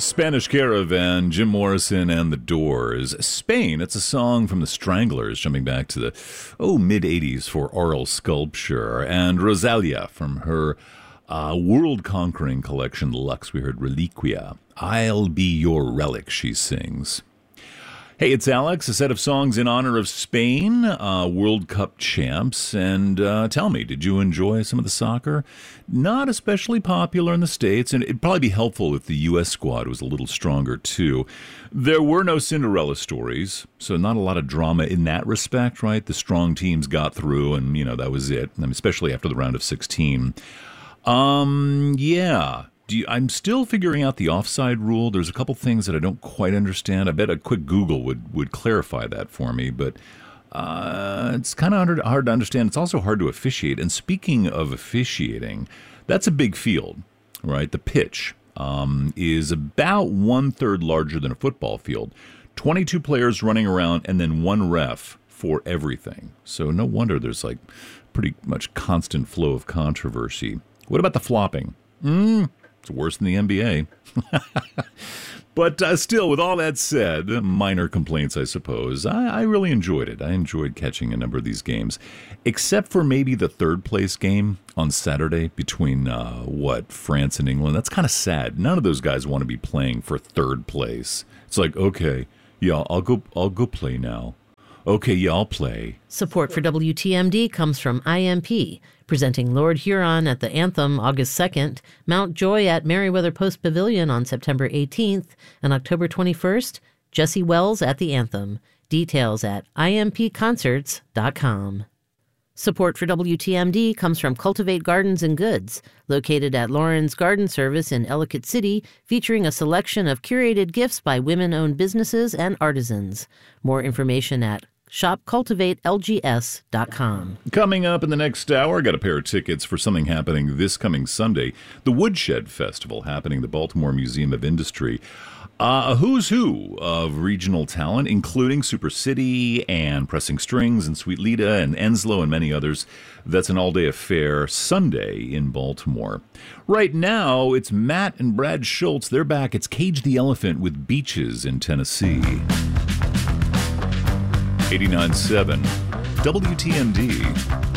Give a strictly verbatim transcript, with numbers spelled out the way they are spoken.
Spanish Caravan, Jim Morrison and the Doors. Spain, it's a song from the Stranglers, jumping back to the, oh, mid-eighties for Oral Sculpture. And Rosalia from her uh, world-conquering collection, Lux, we heard Reliquia. I'll be your relic, she sings. Hey, it's Alex, a set of songs in honor of Spain, uh, World Cup champs. And uh, tell me, did you enjoy some of the soccer? Not especially popular in the States, and it'd probably be helpful if the U S squad was a little stronger, too. There were no Cinderella stories, so not a lot of drama in that respect, right? The strong teams got through, and, you know, that was it, I mean, especially after the round of sixteen. Um, yeah... Do you, I'm still figuring out the offside rule. There's a couple things that I don't quite understand. I bet a quick Google would, would clarify that for me, but uh, it's kind of hard, hard to understand. It's also hard to officiate. And speaking of officiating, that's a big field, right? The pitch um, is about one-third larger than a football field. twenty-two players running around and then one ref for everything. So no wonder there's like pretty much constant flow of controversy. What about the flopping? Hmm. It's worse than the N B A. But uh, still, with all that said, minor complaints, I suppose, I, I really enjoyed it. I enjoyed catching a number of these games, except for maybe the third place game on Saturday between, uh, what, France and England. That's kind of sad. None of those guys want to be playing for third place. It's like, okay, yeah, I'll go, I'll go play now. Okay, yeah, I'll play. Support for W T M D comes from I M P, presenting Lord Huron at the Anthem August second, Mount Joy at Meriwether Post Pavilion on September eighteenth, and October twenty-first, Jesse Wells at the Anthem. Details at I M P concerts dot com. Support for W T M D comes from Cultivate Gardens and Goods, located at Lauren's Garden Service in Ellicott City, featuring a selection of curated gifts by women-owned businesses and artisans. More information at shop cultivate L G S dot com. Coming up in the next hour, I got a pair of tickets for something happening this coming Sunday, the Woodshed Festival happening at the Baltimore Museum of Industry. Uh, a who's who of regional talent, including Super City and Pressing Strings and Sweet Lita and Enslow and many others. That's an all-day affair Sunday in Baltimore. Right now, it's Matt and Brad Schultz. They're back. It's Cage the Elephant with Beaches in Tennessee. eighty-nine point seven W T M D.